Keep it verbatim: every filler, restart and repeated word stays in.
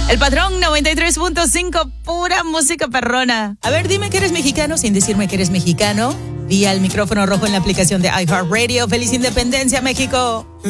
El Patrón noventa y tres punto cinco, pura música perrona. A ver, dime que eres mexicano sin decirme que eres mexicano. Vía el micrófono rojo en la aplicación de iHeartRadio. ¡Feliz Independencia, México!